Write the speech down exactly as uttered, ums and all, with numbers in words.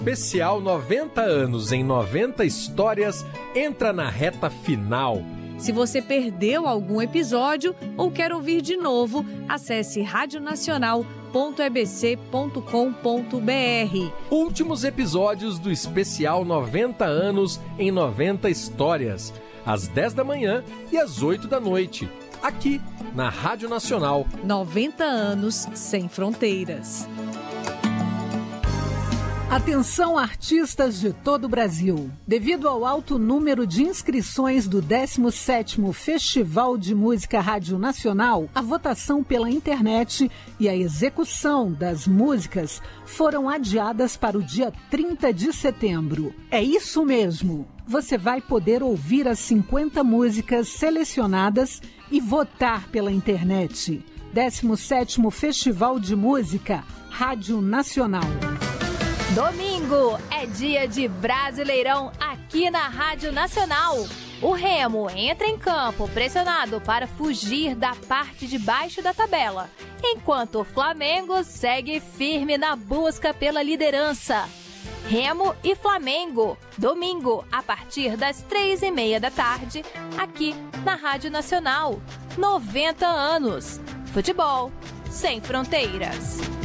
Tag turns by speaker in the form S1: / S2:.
S1: especial noventa anos em noventa histórias entra na reta final.
S2: Se você perdeu algum episódio ou quer ouvir de novo, acesse rádio nacional ponto e b c ponto com ponto b r.
S1: Últimos episódios do especial noventa anos em noventa histórias, às dez da manhã e às oito da noite, aqui na Rádio Nacional.
S2: noventa anos sem fronteiras.
S3: Atenção, artistas de todo o Brasil. Devido ao alto número de inscrições do décimo sétimo Festival de Música Rádio Nacional, a votação pela internet e a execução das músicas foram adiadas para o dia trinta de setembro. É isso mesmo! Você vai poder ouvir as cinquenta músicas selecionadas e votar pela internet. décimo sétimo Festival de Música Rádio Nacional.
S4: Domingo é dia de Brasileirão aqui na Rádio Nacional. O Remo entra em campo pressionado para fugir da parte de baixo da tabela, enquanto o Flamengo segue firme na busca pela liderança. Remo e Flamengo, domingo, a partir das três e meia da tarde, aqui na Rádio Nacional. noventa anos. Futebol sem fronteiras.